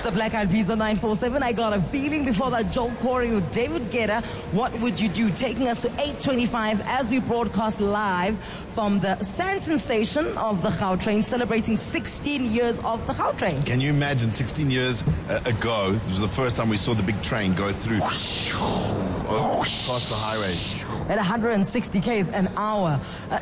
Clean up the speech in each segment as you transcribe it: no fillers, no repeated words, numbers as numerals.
The Black Eyed Peas on 947. I got a feeling before that. Joel Corey with David Guetta. What would you do? Taking us to 8:25 as we broadcast live from the Sandton station of the Gautrain, celebrating 16 years of the Gautrain. Can you imagine 16 years ago, it was the first time we saw the big train go through across the highway. At 160 k's an hour.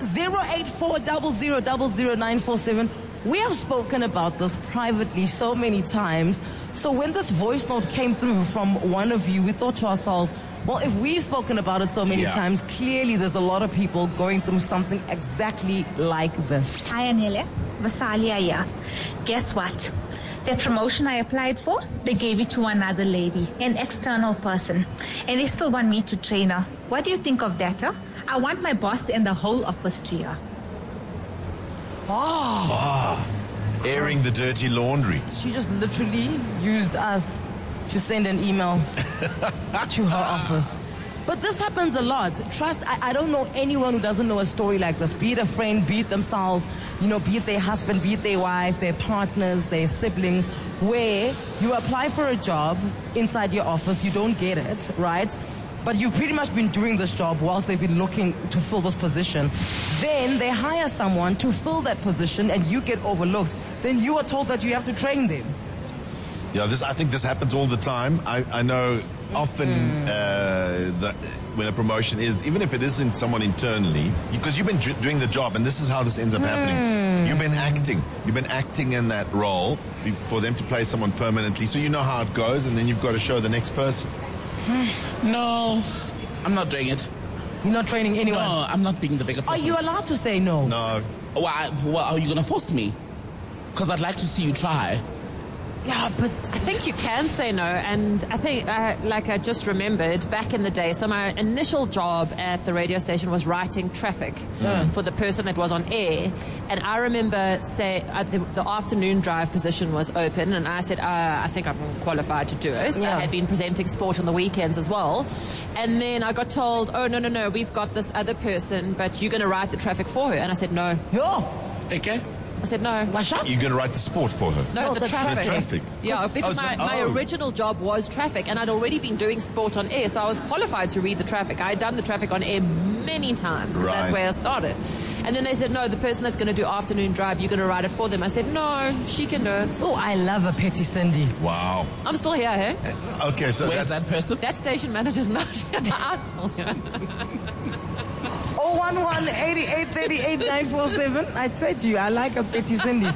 08400000947. We have spoken about this privately so many times. So when this voice note came through from one of you, we thought to ourselves, well, if we've spoken about it so many times, clearly there's a lot of people going through something exactly like this. Hi, Anele. Vasalia here. Guess what? The promotion I applied for, they gave it to another lady, an external person. And they still want me to train her. What do you think of that, huh? I want my boss and the whole office to hear. Airing the dirty laundry. She just literally used us to send an email to her office. But this happens a lot. Trust, I don't know anyone who doesn't know a story like this. Be it a friend, be it themselves, be it their husband, be it their wife, their partners, their siblings, where you apply for a job inside your office, you don't get it, right? But you've pretty much been doing this job whilst they've been looking to fill this position. Then they hire someone to fill that position and you get overlooked. Then you are told that you have to train them. Yeah, I think this happens all the time. I know often that when a promotion is, even if it isn't someone internally, because you've been doing the job, and this is how this ends up happening. You've been acting in that role for them to place someone permanently, so you know how it goes, and then you've got to show the next person. No, I'm not doing it. You're not training anyone? No, I'm not being the bigger person. Are you allowed to say no? No. Well, are you going to force me? Because I'd like to see you try. Yeah, but I think you can say no, and I think, I just remembered back in the day, so my initial job at the radio station was writing traffic for the person that was on air, and I remember the afternoon drive position was open, and I said, I think I'm qualified to do it. Yeah. I had been presenting sport on the weekends as well, and then I got told, oh, no, we've got this other person, but you're going to write the traffic for her, and I said, no. Yeah. Okay. I said, no. You're going to write the sport for her? No, the traffic. The traffic. Yeah, because my original job was traffic, and I'd already been doing sport on air, so I was qualified to read the traffic. I had done the traffic on air many times, because that's where I started. And then they said, no, the person that's going to do afternoon drive, you're going to write it for them. I said, no, she can do it. Oh, I love a petty Cindy. Wow. I'm still here, hey? Okay, so where's that person? That station manager's not here. I'm still here. 011-8838-947. I said to you, I like a petty Cindy.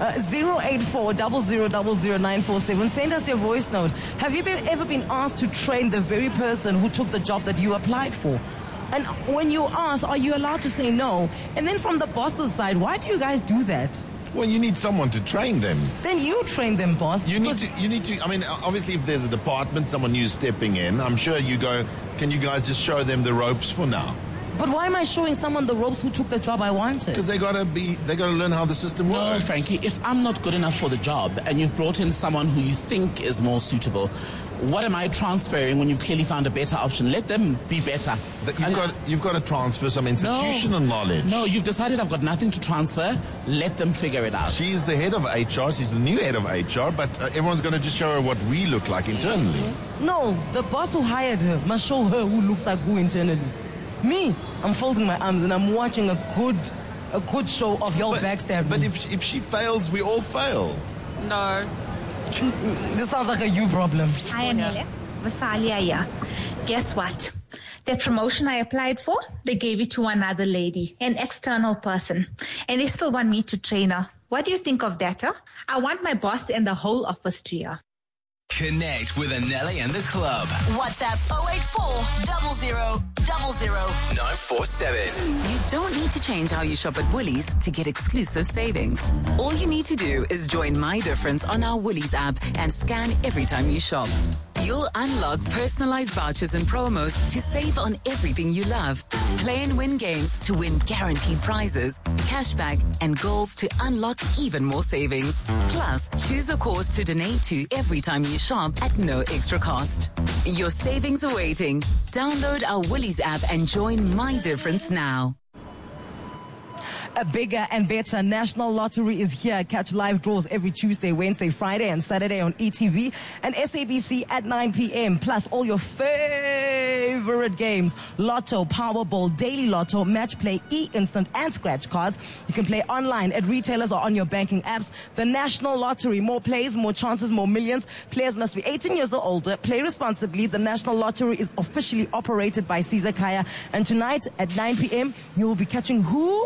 084-0000-947. Send us your voice note. Have you ever been asked to train the very person who took the job that you applied for? And when you ask, are you allowed to say no? And then from the boss's side, why do you guys do that? Well, you need someone to train them. Then you train them, boss. You need to, I mean, obviously if there's a department, someone new stepping in, I'm sure you go, can you guys just show them the ropes for now? But why am I showing someone the ropes who took the job I wanted? Because they gotta learn how the system works. No, Frankie, if I'm not good enough for the job and you've brought in someone who you think is more suitable, what am I transferring when you've clearly found a better option? Let them be better. You've got to transfer some institutional knowledge. No, you've decided I've got nothing to transfer. Let them figure it out. She's the head of HR. She's the new head of HR, but everyone's going to just show her what we look like internally. No, the boss who hired her must show her who looks like who internally. Me, I'm folding my arms and I'm watching a good show of your backstabbing. But if she fails, we all fail. No. This sounds like a you problem. Hi, Anele. Vasalia here. Guess what? The promotion I applied for, they gave it to another lady, an external person. And they still want me to train her. What do you think of that, huh? I want my boss and the whole office to hear. Connect with Anele and the club. WhatsApp 084 947. You don't need to change how you shop at Woolies to get exclusive savings. All you need to do is join My Difference on our Woolies app and scan every time you shop. You'll unlock personalized vouchers and promos to save on everything you love. Play and win games to win guaranteed prizes, cashback, and goals to unlock even more savings. Plus, choose a cause to donate to every time you shop at no extra cost. Your savings are waiting. Download our Woolies app and join My Difference now. A bigger and better National Lottery is here. Catch live draws every Tuesday, Wednesday, Friday, and Saturday on ETV and SABC at 9 p.m. Plus all your favorite games: Lotto, Powerball, Daily Lotto, Match Play, E-Instant, and Scratch Cards. You can play online at retailers or on your banking apps. The National Lottery: more plays, more chances, more millions. Players must be 18 years or older. Play responsibly. The National Lottery is officially operated by Caesar Kaya. And tonight at 9 p.m., you will be catching who?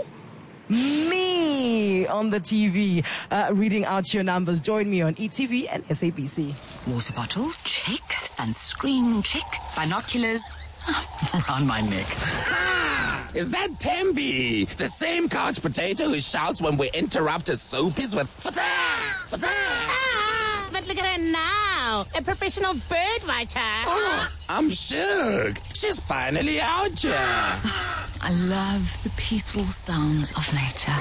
Me on the TV, reading out your numbers. Join me on ETV and SABC. Water bottle, check. Sunscreen, check. Binoculars, around my neck. Is that Tembi? The same couch potato who shouts when we interrupt his soapies with fata, fata. But look at her now, a professional bird watcher. Oh, I'm shook. She's finally out here. I love the peaceful sounds of nature.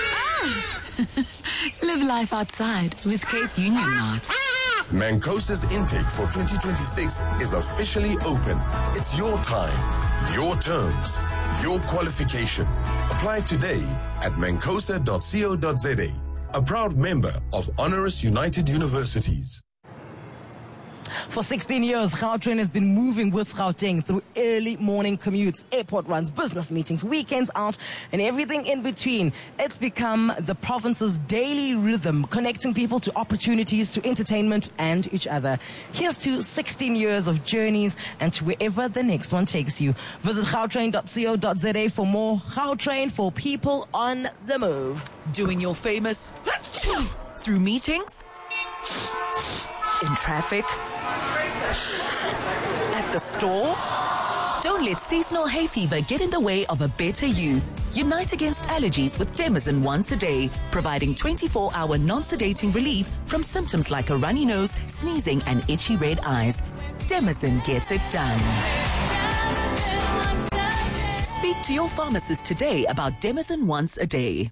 Live life outside with Cape Union Mart. Mancosa's intake for 2026 is officially open. It's your time, your terms, your qualification. Apply today at mancosa.co.za. A proud member of Honoris United Universities. For 16 years, Gautrain has been moving with Gauteng through early morning commutes, airport runs, business meetings, weekends out, and everything in between. It's become the province's daily rhythm, connecting people to opportunities, to entertainment, and each other. Here's to 16 years of journeys and to wherever the next one takes you. Visit gautrain.co.za for more. Gautrain, for people on the move. Doing your famous through meetings, in traffic, at the store. Don't let seasonal hay fever get in the way of a better you. Unite against allergies with Demazin once a day, providing 24-hour non-sedating relief from symptoms like a runny nose, sneezing, and itchy red eyes. Demazin gets it done. Speak to your pharmacist today about Demazin once a day.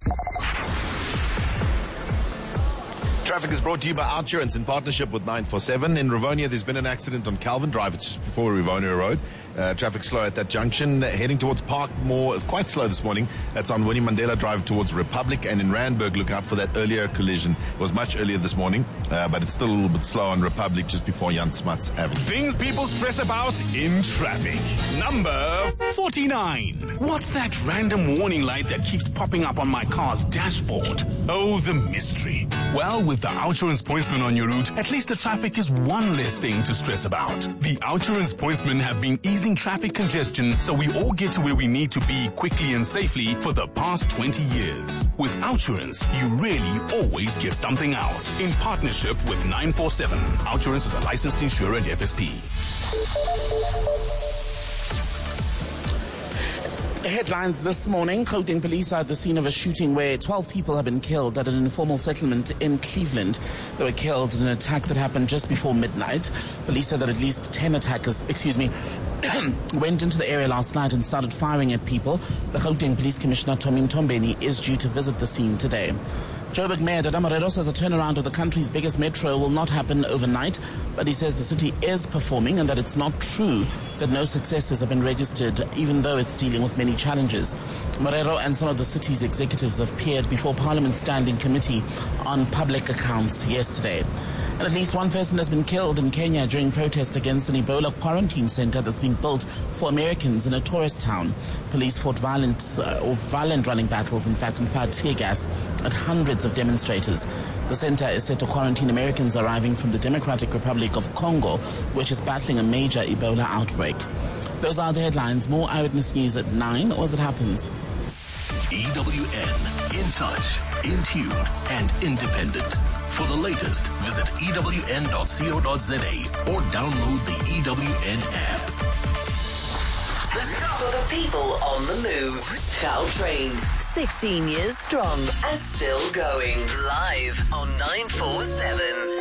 Traffic is brought to you by Outsurance in partnership with 947. In Rivonia, there's been an accident on Calvin Drive. It's just before Rivonia Road. Traffic slow at that junction. Heading towards Parkmore, quite slow this morning. That's on Winnie Mandela Drive towards Republic. And in Randburg, look out for that earlier collision. It was much earlier this morning, but it's still a little bit slow on Republic just before Jan Smuts Avenue. Things people stress about in traffic. Number 49. What's that random warning light that keeps popping up on my car's dashboard? Oh, the mystery. Well, with the Outsurance pointsman on your route, at least the traffic is one less thing to stress about. The Outsurance pointsmen have been easing traffic congestion so we all get to where we need to be quickly and safely for the past 20 years. With Outsurance, you really always get something out. In partnership with 947. Outsurance is a licensed insurer and FSP. Headlines this morning. Gauteng police are at the scene of a shooting where 12 people have been killed at an informal settlement in Cleveland. They were killed in an attack that happened just before midnight. Police said that at least 10 attackers, went into the area last night and started firing at people. The Gauteng Police Commissioner, Tommy Mtombeni, is due to visit the scene today. Joburg Mayor Dada Morelos says a turnaround of the country's biggest metro will not happen overnight, but he says the city is performing and that it's not true that no successes have been registered, even though it's dealing with many challenges. Morero and some of the city's executives have appeared before Parliament's Standing Committee on Public Accounts yesterday. And at least one person has been killed in Kenya during protests against an Ebola quarantine center that's being built for Americans in a tourist town. Police fought violent running battles, in fact, and fired tear gas at hundreds of demonstrators. The center is set to quarantine Americans arriving from the Democratic Republic of Congo, which is battling a major Ebola outbreak. Those are the headlines. More Eyewitness News at 9 or as it happens. EWN. In touch, in tune, and independent. For the latest, visit ewn.co.za or download the EWN app. For the people on the move. Gautrain. 16 years strong and still going. Live on 947.